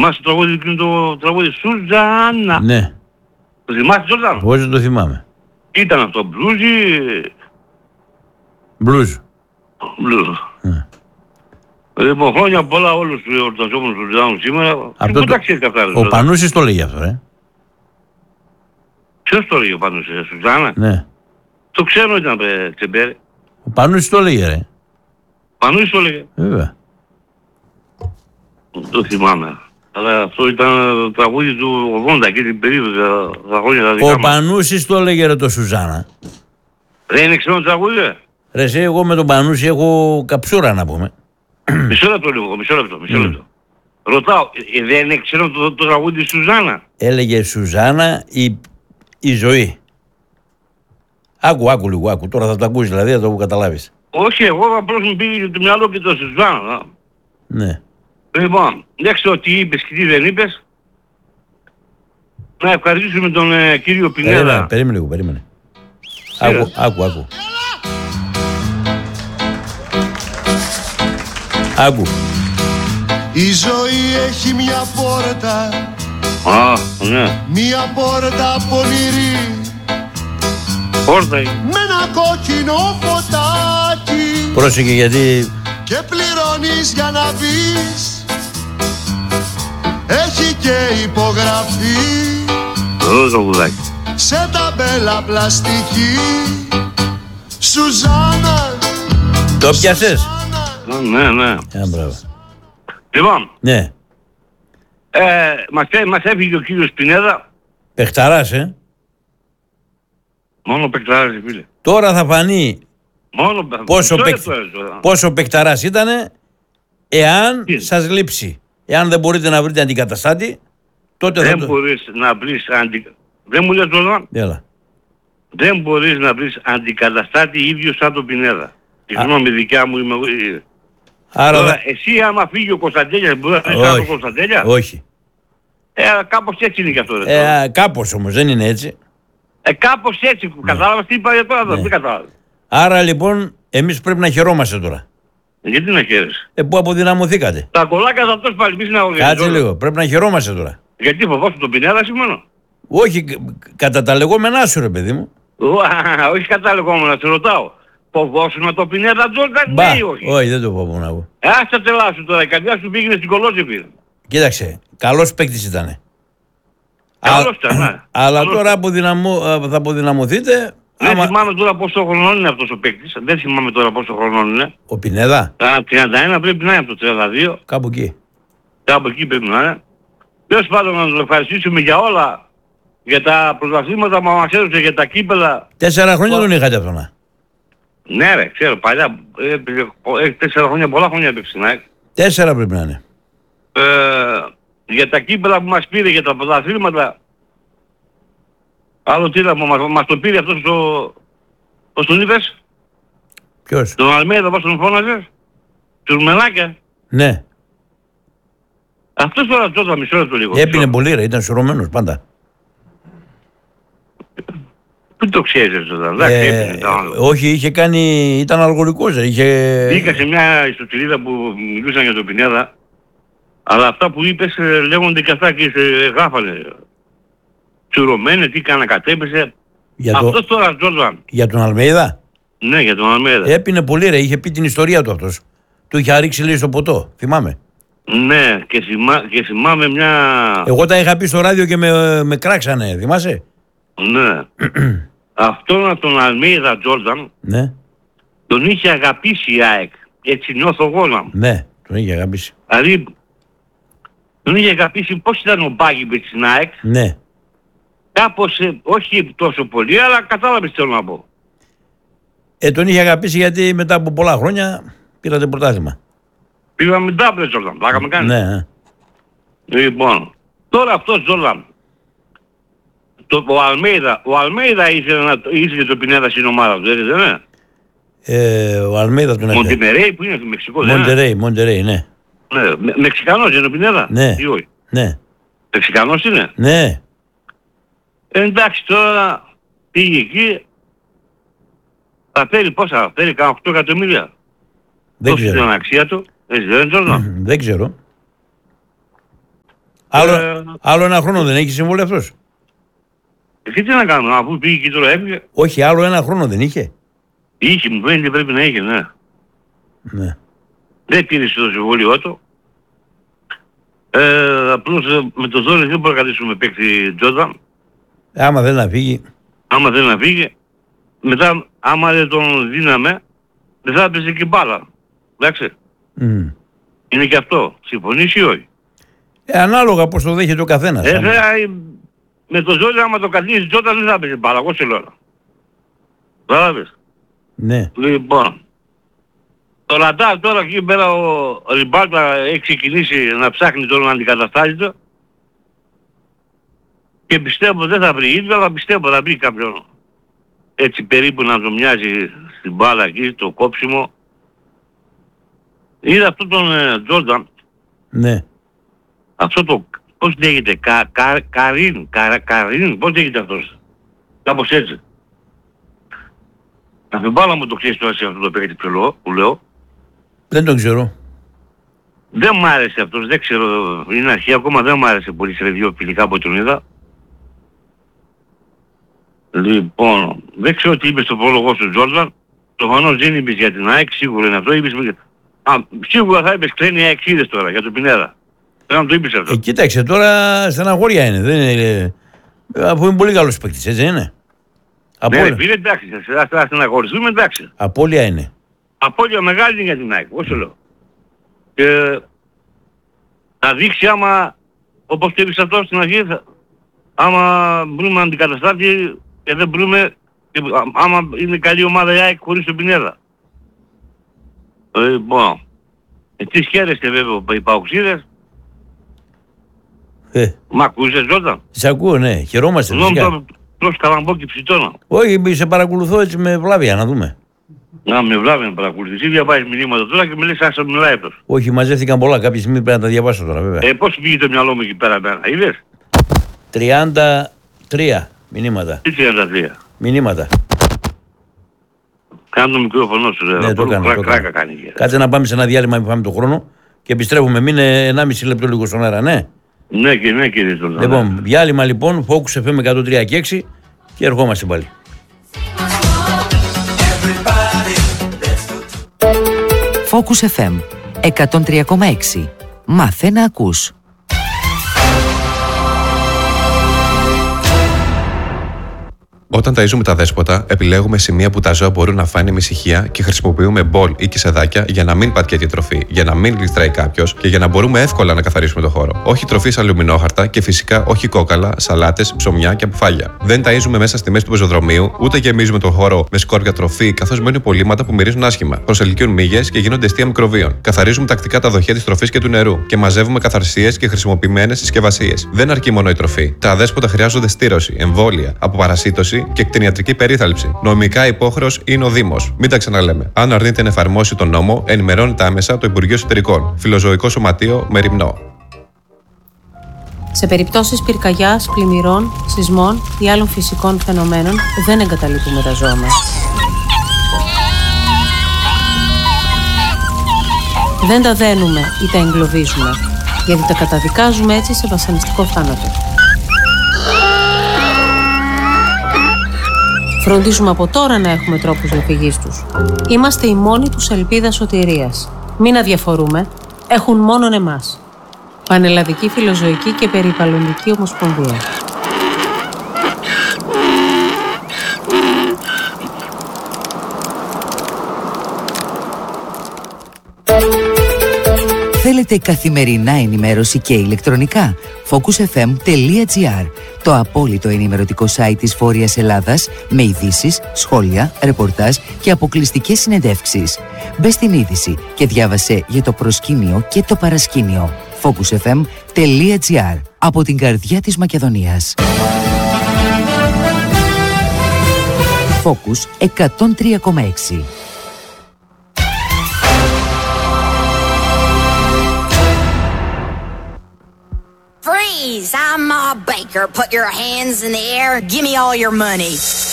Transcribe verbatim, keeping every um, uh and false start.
Θυμάσαι το τραγούδι, εκείνο το τραγούδι Σουζάννα. Ναι. Το θυμάσαι Τζόρνταν? Εγώ δεν το θυμάμαι. Ήταν αυτό μπλούζι. Μπλουζ. Μπλουζ. Ναι. Λοιπόν, χρόνια πολλά όλους τους εορταζόμενους του Ζητάνου σήμερα. Αυτό Πού το... τα ξέρεις αυτά, ρε, Ο Πανούσης το λέγει αυτό, ρε. Ποιος το λέγει ο Πανούσης, ρε, Σουζάννα? Ναι. Το ξέρω ήταν, ρε, Τσεμπέρι. Ο Πανούσης το λέγε, ρε. Πανούσης το λέγε. Βέβαια. Το θυμάμαι. Αλλά αυτό ήταν τραγούδι του ογδόντα και την περίοδο, τα χρόνια τα δικά Ο μας. Πανούσης το λέγε, ρε, το Σουζάνα. Δεν είναι ξένο τραγούδι, ρε. Ρε, εσύ, εγώ με τον Πανούση έχω καψούρα να πούμε. Μισό λεπτό λίγο, μισό λεπτό, μισό λεπτό. Ρωτάω, ε, δεν είναι ξένο το, το τραγούδι της Σουζάνα? Έλεγε Σουζάνα η, η ζωή. Άκου, άκου λίγο, άκου. Τώρα θα το ακούσεις, δηλαδή θα το καταλάβεις. Όχι, εγώ απλώς μου πήγε το μυαλό και το Σουζάνα. Ναι. Λοιπόν, δεν ξέρω τι είπες και τι δεν είπες. Να ευχαριστήσουμε τον ε, κύριο Πινέδα. Περίμενε, περίμενε λίγο, περίμενε. Άκου, άκου, άκου. Άκου. Η ζωή έχει μια πόρτα. Α, ναι. Μια πόρτα πονηρή. Πόρτα είναι. Με ένα κόκκινο φωτάκι. Πρόσεχε γιατί... Και πληρώνεις για να μπεις. Έχει και υπογραφή. Το τραγουδάκι. Σε ταμπέλα πλαστική. Σουζάνα. Το πιάσες? Ναι, ναι. Ε, μπράβο. Λοιπόν, Ναι. ε, μας, έ- μας έφυγε ο κύριος Πινέδα. Παιχταράς, ε. Μόνο παικταράζει, φίλε. Τώρα θα φανεί Μόνο πόσο, μισό παικ... λεπτό, ρε, τώρα. πόσο παιχταράς ήτανε εάν Τι? σας λείψει. Εάν δεν μπορείτε να βρείτε αντικαταστάτη, τότε θα Δεν το... μπορείς να βρεις αντι... Δεν μου λες τώρα, Έλα. δεν μπορείς να βρεις αντικαταστάτη ίδιο σαν τον Πινέδα. Η Α. γνώμη δικιά μου είμαι εγώ. ε, Άρα Τώρα, θα... εσύ άμα φύγει ο Κωνσταντέλιας, μπορεί να βρεις σαν τον Όχι. Κωνσταντέλια. Όχι. Ε, κάπως έτσι είναι και αυτό. Ρε, τώρα. Ε, κάπως όμως, δεν είναι έτσι. ε, κάπως έτσι. Κατάλαβες τι είπα για τώρα, Ναι. δεν κατάλαβες. Άρα λοιπόν, εμείς πρέπει να χαιρόμαστε τώρα. Γιατί να χαίρεσαι. Ε, που αποδυναμωθήκατε. Τα κολλάκια θα τόσο πάλι, μη συναγωγείς. Κάτσε λίγο, πρέπει να χαιρόμαστε τώρα. Γιατί φοβάσαι τον Πινέδα σήμερα. Όχι, κα- κατά τα λεγόμενά σου, ρε παιδί μου. Ουα, όχι κατάλογο να σε ρωτάω. Φοβόσουν το Πινέδα Τζόρνταν, Μπα, ναι ή όχι. όχι, δεν το φοβόμουν εγώ. Ε, ας τα τελά σου τώρα, η καρδιά σου πήγαινε στην κολότσεπη. Κοίταξε, καλός παίκτης ήτανε. Καλώς ήταν, ναι. Αλλά Καλώς. τώρα αποδυναμω... θα αποδυναμωθείτε. Δεν άμα- θυμάμαι τώρα πόσο χρονών είναι αυτός ο παίκτης. Δεν θυμάμαι τώρα πόσο χρονών είναι. Ο Πινέδα, Α, τριάντα ένα πρέπει να είναι από το τριάντα δύο. κάπου εκεί. Κάπου εκεί πρέπει να είναι. Τέλος πάντων να τον ευχαριστήσουμε για όλα. Για τα πρωταθλήματα που μας έδωσε, για τα κύπελα. Τέσσερα χρόνια τον είχατε αυτόν. να. Ναι ρε, ξέρω, παλιά. ε, ε, Έχει τέσσερα χρόνια, πολλά χρόνια έπαιξε να έχει. Τέσσερα πρέπει να είναι. Ε, για τα κύπελα που μας πήρε, για τα πρωταθλήματα. Άλλο τι να πω, μας, μας το πήρε αυτός το... Πώς τον είπες? Ποιος? Τον Αλμέιδα, πώς τον φώναζες? Τουρμενάκια. Ναι. Αυτός τώρα τότε μισό λεπτό λίγο. Έπινε μισό. πολύ, ρε, ήταν σουρωμένος πάντα. Πού το ξέρεις τώρα, εντάξει, Ε, έπινε τα άλλα. όχι, είχε κάνει, ήταν αλγορικός, ρε, είχε... Μπήκα σε μια ιστοσελίδα που μιλούσαν για τον Πινέδα, αλλά αυτά που είπες ε, λέγονται και αυτά και σε γράφανε. Τσουρωμένε, τι κάνα κατέπεσε. Για, το, Αυτός τώρα Τζόρνταν. για τον Αλμέιδα. Ναι, για τον Αλμέιδα. Έπινε πολύ, ρε, είχε πει την ιστορία του αυτός. Του είχε ρίξει λέει στο ποτό, θυμάμαι. Ναι, και, θυμά, και θυμάμαι μια... Εγώ τα είχα πει στο ράδιο και με, με κράξανε, θυμάσαι. Ναι. Αυτόν τον Αλμέιδα Τζόρνταν Ναι, τον είχε αγαπήσει η ΑΕΚ. Έτσι νιώθω εγώ να μου. ναι, τον είχε αγαπήσει. Δηλαδή, τον είχε αγαπήσει πώς ήταν ο Μπάγκιμπετς στην ΑΕΚ. Ναι. Κάπως, ε, όχι τόσο πολύ, αλλά κατάλαβες τι θέλω να πω. Ε, τον είχε αγαπήσει γιατί μετά από πολλά χρόνια πήρατε πρωτάθλημα. Πήγαμε ντάμπλε Τζόρνταν, πλάκα με κάνει. Ναι, ε. Λοιπόν, τώρα αυτός Τζόρνταν, το, ο Αλμέιδα, ο Αλμέιδα ήθελε, να, ήθελε το Πινέδα στην ομάδα του, έτσι δεν είναι? Ε, ο Αλμέιδα τον έκανε. Μοντιμερέι που είναι στο Μεξικό, δεν είναι? Μοντερέι, Μοντερέι, ναι. Ναι, με, Μεξικανός είναι ο Πινέδα, Ναι. ή όχι? Ναι, Μεξικανός είναι. ναι. Ε, εντάξει τώρα πήγε εκεί, θα φέρει πόσα, θα φέρει κάνα οκτώ εκατομμύρια. Δεν Τόση ξέρω. την αξία του, έτσι δεν είναι Τζόρνταν. Δεν ξέρω. Άλλο, Ε, άλλο ένα χρόνο δεν έχει συμβόλαιο αυτός. εσύ τι να κάνουμε, αφού πήγε και τώρα έφυγε. Όχι, άλλο ένα χρόνο δεν είχε. Είχε, μου φαίνεται πρέπει να είχε, ναι. Ναι. Δεν τήρησε το συμβόλαιό του. Ε, απλώς ε, με το Ζόρι δεν μπορεί να κρατήσουμε παίκτη Τζόρνταν. Άμα δεν να φύγει. Άμα δεν να φύγει, μετά άμα δεν τον δίναμε, δεν θα έπαιζε και μπάλα. Εντάξει. Mm. Είναι και αυτό. Συμφωνείς ή όχι. Ε, ανάλογα πώς το δέχεται ο καθένας. Ε, άμα. δε, με το Ζόρι άμα το κρατήσεις Τζόρνταν δεν θα έπαιζε μπάλα. Εγώ σε λέω. Κατάλαβες. Ναι. Λοιπόν. Το Λαντάρ τώρα εκεί πέρα ο Ριμπάλτα έχει ξεκινήσει να ψάχνει τώρα να αντικαταστάσει το. Και πιστεύω δεν θα βρει ίδιο, αλλά πιστεύω θα βρει κάποιον έτσι περίπου να το μοιάζει στην μπάλα εκεί, το κόψιμο. Είδα αυτό τον Τζόρνταν, Ναι. αυτό το, πώς λέγεται, κα, κα, Καρίν, κα, Καρίν, πώς λέγεται αυτός. Κάπως έτσι. Αφιμπάλα μου το ξέρεις τώρα σε αυτό το παίκτη που λέω. Δεν τον ξέρω. Δεν μ' άρεσε αυτός, δεν ξέρω, είναι αρχή ακόμα, δεν μ' άρεσε πολύ σε δύο φιλικά που τον είδα. Λοιπόν, δεν ξέρω τι είπε στο πρόλογο σου Τζόρνταν. Προφανώς δεν είπες για την ΑΕΚ, σίγουρα είναι αυτό. Είπες, α, σίγουρα θα είπες κλαίνει αεξίδες τώρα για τον Πινέδα. Πρέπει να το είπες αυτό. Ε, κοίταξε, τώρα στεναχώρια είναι. Δεν είναι ε, αφού είναι πολύ καλός παίκτης, έτσι δεν είναι. Ναι, Απόλυα, φίλε, εντάξει, θα στεναχωρηθούμε, εντάξει. απόλυα είναι. Απόλυτα μεγάλη είναι για την ΑΕΚ, όσο λέω. Και θα δείξει άμα, όπως το είπες αυτό στην αρχή, θα, άμα βρούμε αντικαταστάτη και δεν βρούμε, και, α, άμα είναι καλή ομάδα η ΑΕΚ χωρίς τον Πινέδα. Λοιπόν, εσείς χαίρεστε βέβαια οι παοξίδες. Ε, Μ' ακούσες Ζόρνταν. σε ακούω, ναι, χαιρόμαστε. Νόμου φυσικά. τώρα τρως καλαμπό και ψητώνα. Όχι, σε παρακολουθώ έτσι με βλάβια, να δούμε. Να με βλάβει να παρακολουθείς. Ή διαβάζεις μηνύματα τώρα και με λες άστα μιλάει αυτός. Όχι, μαζεύτηκαν πολλά. Κάποια στιγμή πρέπει να τα διαβάσω τώρα, βέβαια. Ε, πώς πήγε το μυαλό μου εκεί πέρα πέρα, είδες. τριάντα τρία μηνύματα. Τι τριάντα τρία. Μηνύματα. Κάνω το μικρόφωνο σου, ρε. Ναι, το κάνω, Κρά- το Κράκα κάνω. κάνει. και. Κάτσε να πάμε σε ένα διάλειμμα, μην πάμε τον χρόνο και επιστρέφουμε. Μείνε ενάμιση λεπτό λίγο στον αέρα, ναι. Ναι, και ναι, κύριε Ζόρνταν. Λοιπόν, διάλειμμα λοιπόν, Focus εφ εμ εκατόν τρία και έξι και ερχόμαστε πάλι. Focus εφ εμ εκατόν τρία κόμμα έξι. Μάθε να ακούς. Όταν ταΐζουμε τα δέσποτα, επιλέγουμε σημεία που τα ζώα μπορούν να φάνε με ησυχία και χρησιμοποιούμε μπολ ή κισεδάκια για να μην πατιέται η τροφή, για να μην γλιστράει κάποιο και για να μπορούμε εύκολα να καθαρίσουμε το χώρο. Όχι τροφή σε αλουμινόχαρτα και φυσικά όχι κόκαλα, σαλάτες, ψωμιά και αποφάγια. Δεν ταΐζουμε μέσα στη μέση του πεζοδρομίου, ούτε γεμίζουμε τον χώρο με σκόρπια τροφή, καθώς μένουν υπολείμματα που μυρίζουν άσχημα. Προσελκύουν μύγες και γίνονται αιστεία μικροβίων. Καθαρίζουμε τακτικά τα δοχεία της τροφής και του νερού και μαζεύουμε καθαρσίες και χρησιμοποιημένες συσκευασίες. Δεν αρκεί μόνο η τροφή. Τα αδέσποτα χρειάζονται στήρωση, εμβόλια, αποπαρασίτωση και κτηνιατρική περίθαλψη. Νομικά υπόχρεος είναι ο Δήμος. Μην τα ξαναλέμε. Αν αρνείται να εφαρμόσει τον νόμο, ενημερώνεται άμεσα το Υπουργείο Εσωτερικών. Φιλοζωικό Σωματείο Μεριμνό. Σε περιπτώσεις πυρκαγιάς, πλημμυρών, σεισμών ή άλλων φυσικών φαινομένων δεν εγκαταλείπουμε τα ζώα μας. Δεν τα δένουμε ή τα εγκλωβίζουμε, γιατί τα καταδικάζουμε έτσι σε βασανιστικό θάνατο. Φροντίζουμε από τώρα να έχουμε τρόπους διαφυγής τους. Είμαστε η μόνη τους ελπίδα σωτηρίας. Μην αδιαφορούμε, έχουν μόνον εμάς. Πανελλαδική Φιλοζωική και Περιβαλλοντική Ομοσπονδία. Θέλετε καθημερινά ενημέρωση και ηλεκτρονικά? focus εφ εμ τελεία τζι άρ, το απόλυτο ενημερωτικό site της Βόρειας Ελλάδας με ειδήσεις, σχόλια, ρεπορτάζ και αποκλειστικές συνεντεύξεις. Μπες στην είδηση και διάβασε για το προσκήνιο και το παρασκήνιο. focus εφ εμ τελεία τζι άρ, από την καρδιά της Μακεδονίας. Focus εκατόν τρία κόμμα έξι. Freeze! I'm Ma Baker. Put your hands in the air. Give me all your money.